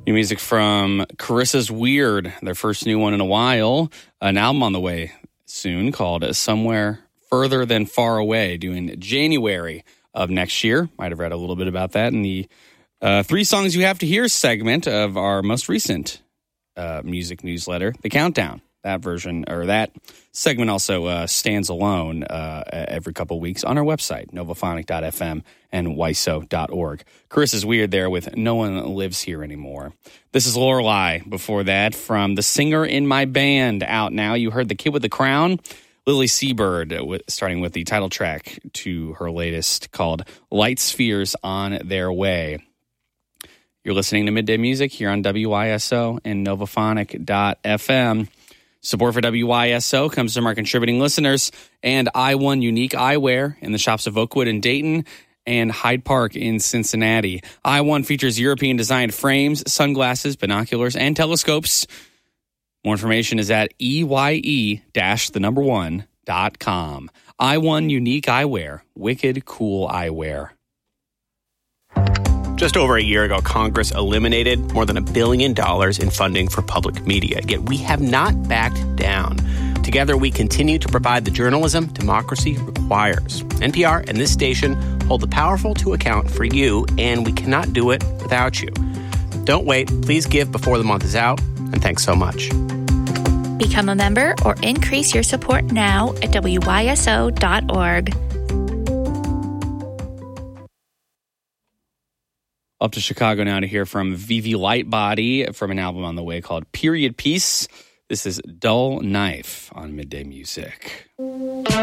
New music from Carissa's Weird, their first new one in a while. An album on the way soon called Somewhere Further Than Far Away, due in January of next year. Might have read a little bit about that in the 3 Songs You Have to Hear segment of our most recent music newsletter, The Countdown. That version, or that segment also stands alone every couple of weeks on our website, novaphonic.fm and wiso.org. Carissa's Weird there with No One Lives Here Anymore. This is Lorelei. Before that, from The Singer in My Band, out now. You heard The Kid with the Crown, Lily Seabird, starting with the title track to her latest called Light Spheres on Their Way. You're listening to Midday Music here on WYSO and novaphonic.fm. Support for WYSO comes from our contributing listeners and I1 Unique Eyewear in the shops of Oakwood in Dayton and Hyde Park in Cincinnati. I1 features European-designed frames, sunglasses, binoculars, and telescopes. More information is at EYE-1.com. I1 Unique Eyewear. Wicked cool eyewear. Just over a year ago, Congress eliminated more than $1 billion in funding for public media, yet we have not backed down. Together, we continue to provide the journalism democracy requires. NPR and this station hold the powerful to account for you, and we cannot do it without you. Don't wait. Please give before the month is out, and thanks so much. Become a member or increase your support now at WYSO.org. Up to Chicago now to hear from Vivi Lightbody from an album on the way called Period Piece. This is Dull Knife on Midday Music.